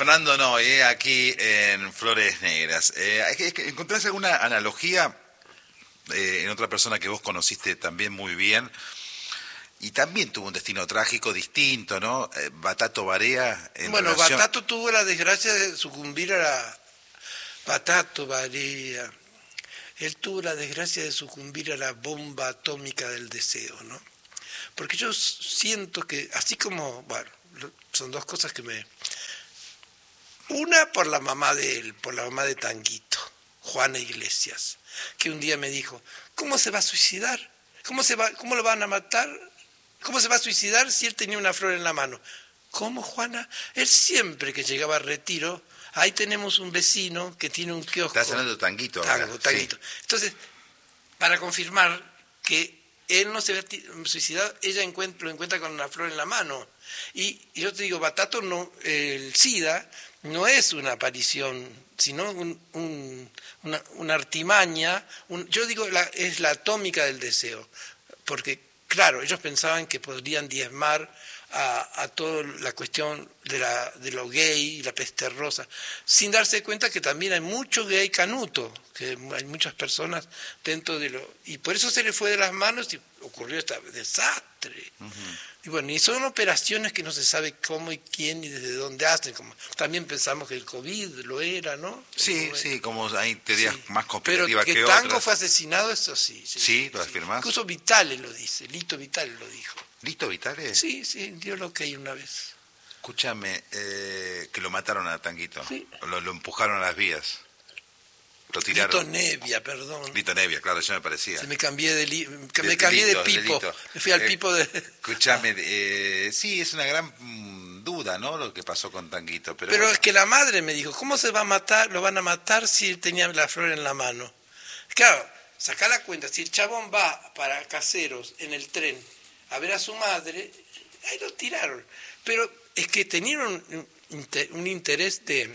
Fernando Noy, aquí en Flores Negras. ¿Encontrás alguna analogía en otra persona que vos conociste también muy bien? Y también tuvo un destino trágico distinto, ¿no? Batato Barea. Batato tuvo la desgracia de sucumbir a la... Batato Barea. Él tuvo la desgracia de sucumbir a la bomba atómica del deseo, ¿no? Porque yo siento que, así como, son dos cosas que me... Una por la mamá de él, por la mamá de Tanguito, Juana Iglesias, que un día me dijo, ¿cómo se va a suicidar? ¿Cómo lo van a matar? ¿Cómo se va a suicidar si él tenía una flor en la mano? ¿Cómo, Juana? Él siempre que llegaba a retiro, ahí tenemos un vecino que tiene un kiosco. Estás hablando de Tanguito. Tanguito. Sí. Entonces, para confirmar que él no se había suicidado, ella lo encuentra con una flor en la mano. Y yo te digo, Batato, el SIDA no es una aparición, sino una artimaña. Yo digo, es la atómica del deseo. Porque claro, ellos pensaban que podrían diezmar a toda la cuestión de lo gay y la peste rosa, sin darse cuenta que también hay mucho gay canuto, que hay muchas personas dentro de lo... Y por eso se le fue de las manos y ocurrió este desastre. Uh-huh. Y bueno, y son operaciones que no se sabe cómo y quién y desde dónde hacen. Como también pensamos que el COVID lo era, ¿no? Sí, como hay teorías más conspirativas que otras. Pero que Tango fue asesinado, eso sí. Sí, ¿lo afirmás? Incluso Vitale lo dice, Lito Vitale lo dijo. ¿Lito Vitale? Sí, dio lo que hay una vez. Escúchame, que lo mataron a Tanguito. Sí. Lo empujaron a las vías. Lo tiraron. Lito Nevia, claro, ya me parecía. Me cambié de Pipo. Me fui al Pipo de... Escúchame, sí, es una gran duda, ¿no? Lo que pasó con Tanguito. Pero bueno. Es que la madre me dijo, ¿cómo se va a matar? Lo van a matar si él tenía la flor en la mano. Claro, sacá la cuenta. Si el chabón va para Caseros en el tren a ver a su madre, ahí lo tiraron. Pero es que tenían un interés de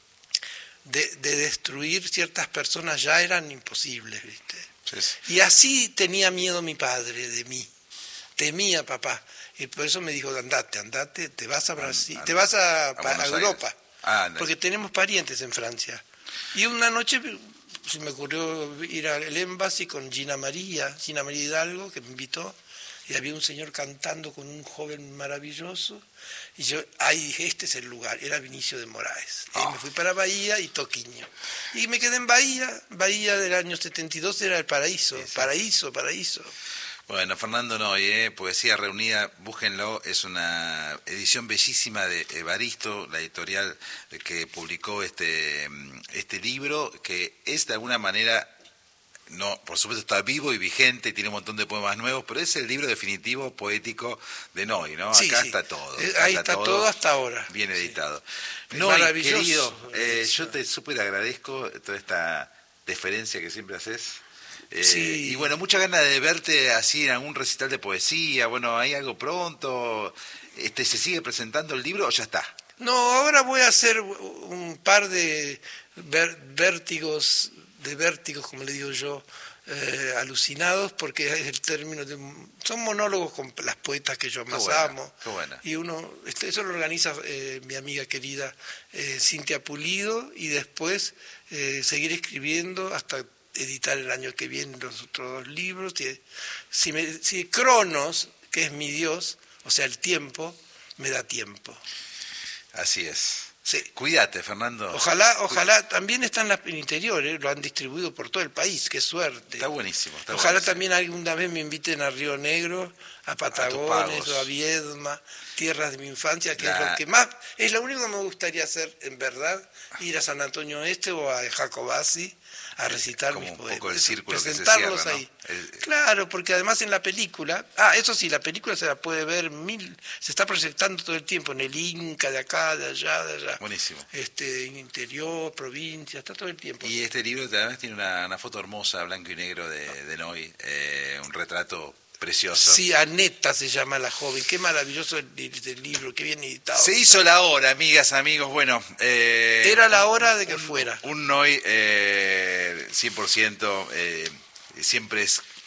destruir ciertas personas, ya eran imposibles, ¿viste? Sí. Y así tenía miedo mi padre de mí, temía papá, y por eso me dijo, andate, te vas a Brasil, te vas a Europa, porque tenemos parientes en Francia. Y una noche se me ocurrió ir al embassy con Gina María Hidalgo, que me invitó, y había un señor cantando con un joven maravilloso, y yo ahí dije, este es el lugar, era Vinicio de Moraes. Y me fui para Bahía y Toquiño. Y me quedé en Bahía del año 72 era el paraíso, sí. paraíso. Bueno, Fernando Noy, Poesía Reunida, búsquenlo, es una edición bellísima de Evaristo, la editorial que publicó este libro, que es de alguna manera... No, por supuesto está vivo y vigente, tiene un montón de poemas nuevos, pero es el libro definitivo poético de Noy, ¿no? Sí, Acá sí. Está todo. Ahí está todo hasta ahora. Bien editado. Sí. Noy, maravilloso. Querido, yo te súper agradezco toda esta deferencia que siempre haces. Sí. Y bueno, mucha ganas de verte así en algún recital de poesía. Bueno, ¿hay algo pronto? ¿Se sigue presentando el libro o ya está? No, ahora voy a hacer un par de vértigos, como le digo yo, alucinados, porque es el término de... Son monólogos con las poetas que yo más amo. Qué buena. Y eso lo organiza mi amiga querida Cintia Pulido, y después seguir escribiendo hasta editar el año que viene los otros 2 libros. Si Cronos, que es mi Dios, o sea, el tiempo, me da tiempo. Así es. Sí. Cuídate, Fernando. Ojalá, también están en el interior, lo han distribuido por todo el país, qué suerte. Está buenísimo. Ojalá también alguna vez me inviten a Río Negro, a Patagones o a Viedma, tierras de mi infancia, que es lo que más, es lo único que me gustaría hacer, en verdad, ir a San Antonio Este o a Jacobasi a recitar mis poemas. Un poco el círculo presentarlos que se cierra, ahí. ¿no? Claro, porque además en la película, eso sí, la película se la puede ver se está proyectando todo el tiempo en el Inca, de acá, de allá. Buenísimo. Interior, provincia, está todo el tiempo. Y este libro además tiene una foto hermosa, blanco y negro de Noy, un retrato precioso. Sí, Aneta se llama la joven. Qué maravilloso el libro, qué bien editado. Se hizo la hora, amigas, amigos. Bueno, era la hora de que fuera. Un Noy 100%, siempre es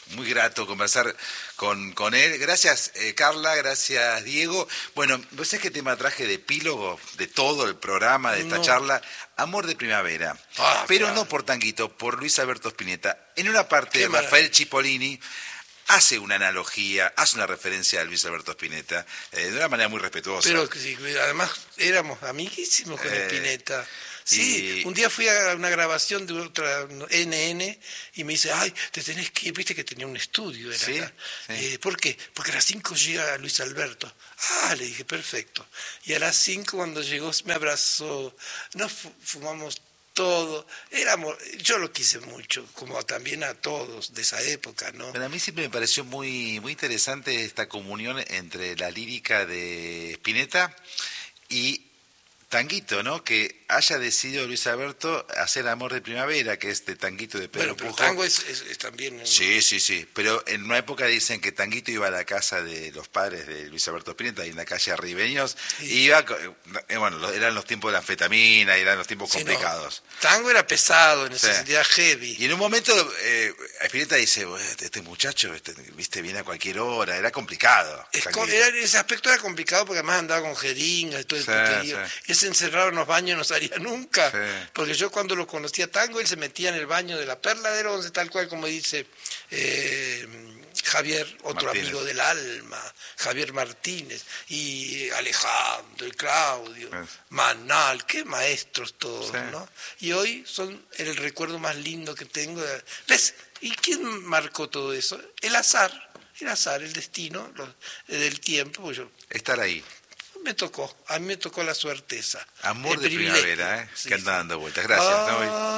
muy grato conversar con él. Gracias, Carla, gracias, Diego. Bueno, ¿vos sabés qué tema traje de epílogo de todo el programa, de esta charla? Amor de primavera. Pero claro, no por Tanguito, por Luis Alberto Spinetta. En una parte, Rafael Cipollini hace una analogía, hace una referencia a Luis Alberto Spinetta, de una manera muy respetuosa. Pero sí, además éramos amiguísimos con Spinetta. Sí, un día fui a una grabación de otra NN y me dice, ay, te tenés que ir, viste que tenía un estudio. Era acá. Sí. ¿Por qué? Porque a las 5 llega Luis Alberto. Ah, le dije, perfecto. Y a las 5 cuando llegó me abrazó, nos fumamos todo, yo lo quise mucho, como también a todos de esa época, ¿no? Pero a mí siempre me pareció muy, muy interesante esta comunión entre la lírica de Spinetta y Tanguito, ¿no? Que haya decidido Luis Alberto hacer Amor de Primavera, que es de Tanguito de Pedro Pujo. Pero tango es también... Sí. Pero en una época dicen que Tanguito iba a la casa de los padres de Luis Alberto Spinetta, y en la calle Arribeños, y iba, bueno, eran los tiempos de la anfetamina, eran los tiempos complicados. No. Tango era pesado, en necesidad heavy. Y en un momento Spinetta dice, este muchacho, viste, viene a cualquier hora, era complicado. Ese aspecto era complicado porque además andaba con jeringas y todo el puterío. Se encerraba en los baños, no salía nunca, porque yo cuando lo conocía Tango, él se metía en el baño de la Perla de Once, tal cual como dice Javier, otro Martínez, amigo del alma, Javier Martínez, y Alejandro, y Claudio, Manal, qué maestros todos, ¿no? Y hoy son el recuerdo más lindo que tengo. ¿Ves? ¿Y quién marcó todo eso? El azar, el destino, del tiempo. Pues estar ahí. A mí me tocó la suerte esa. Amor de primavera, que anda dando vueltas. Gracias.